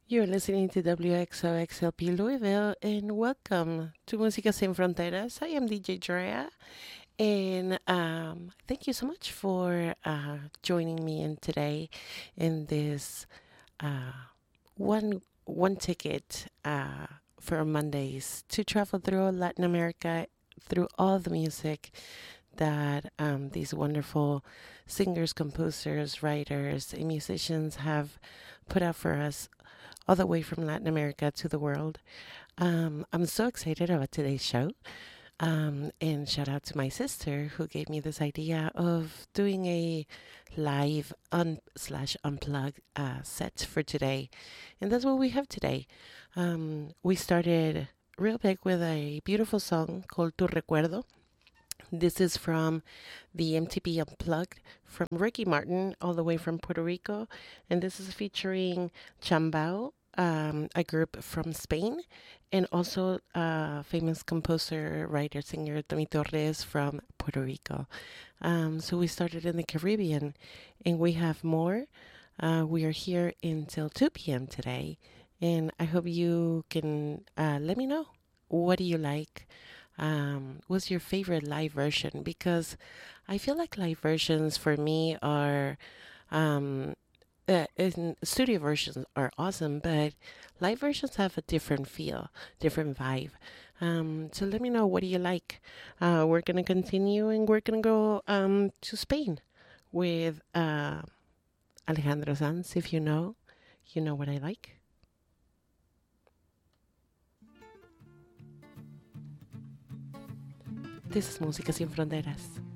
You're listening to WXOXLP Louisville, and welcome to Música Sin Fronteras. I am DJ Drea, and thank you so much for joining me in today in this uh, one ticket for Mondays to travel through Latin America through all the music that these wonderful singers, composers, writers, and musicians have put out for us all the way from Latin America to the world. I'm so excited about today's show. And shout out to my sister who gave me this idea of doing a live slash unplug set for today. And that's what we have today. We started real big with a beautiful song called Tu Recuerdo. This is from the MTV Unplugged from Ricky Martin, all the way from Puerto Rico. And this is featuring Chambao, a group from Spain, and also famous composer, writer, singer Tommy Torres from Puerto Rico. So we started in the Caribbean, and we have more. We are here until 2 p.m. today, and I hope you can let me know, what do you like? What's your favorite live version? Because I feel like live versions for me are, and studio versions are awesome, but live versions have a different feel, different vibe. So let me know, what do you like? We're gonna continue, and we're gonna go to Spain with Alejandro Sanz. If you know what I like. This is Música Sin Fronteras.